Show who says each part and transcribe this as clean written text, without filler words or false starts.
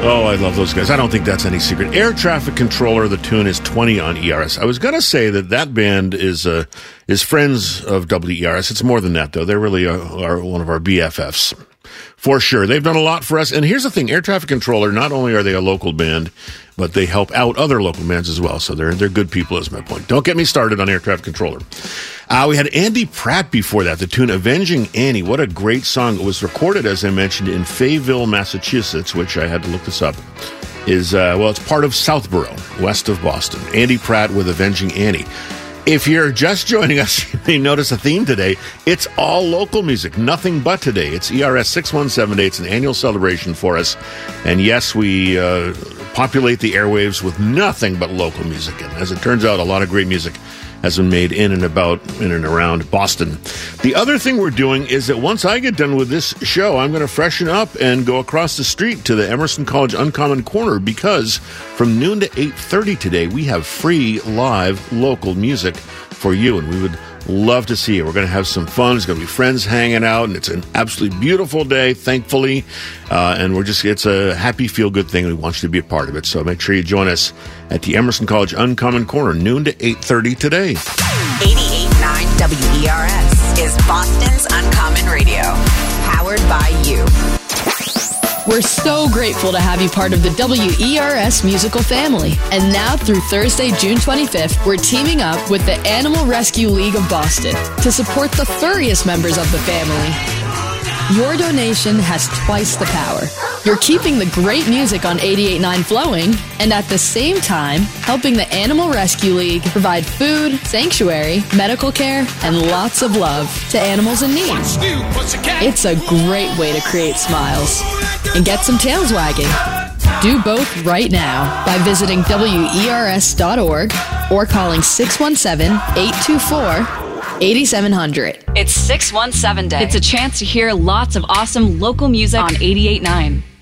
Speaker 1: Oh, I love those guys. I don't think that's any secret. Air Traffic Controller, the tune is 20 on ERS. I was going to say that band is friends of WERS. It's more than that, though. They really are one of our BFFs. For sure. They've done a lot for us. And here's the thing. Air Traffic Controller, not only are they a local band, but they help out other local bands as well. So they're good people is my point. Don't get me started on Air Traffic Controller. We had Andy Pratt before that, the tune Avenging Annie. What a great song. It was recorded, as I mentioned, in Fayetteville, Massachusetts, which I had to look this up. It's part of Southborough, west of Boston. Andy Pratt with Avenging Annie. If you're just joining us, you may notice a theme today. It's all local music, nothing but today. It's ERS 6178. It's an annual celebration for us. And yes, we populate the airwaves with nothing but local music. And as it turns out, a lot of great music has been made in and around Boston. The other thing we're doing is that once I get done with this show, I'm going to freshen up and go across the street to the Emerson College Uncommon Corner, because from noon to 8:30 today, we have free live local music for you, and we would love to see you. We're going to have some fun. There's going to be friends hanging out, and it's an absolutely beautiful day, thankfully. And it's a happy, feel-good thing. We want you to be a part of it. So make sure you join us at the Emerson College Uncommon Corner, noon to 8:30 today.
Speaker 2: 88.9 WERS is Boston's Uncommon Radio, powered by you.
Speaker 3: We're so grateful to have you part of the WERS musical family. And now through Thursday, June 25th, we're teaming up with the Animal Rescue League of Boston to support the furriest members of the family. Your donation has twice the power. You're keeping the great music on 88.9 flowing, and at the same time, helping the Animal Rescue League provide food, sanctuary, medical care, and lots of love to animals in need. It's a great way to create smiles and get some tails wagging. Do both right now by visiting WERS.org or calling 617-824-8700.
Speaker 4: It's 617 Day. It's a chance to hear lots of awesome local music on 88.9.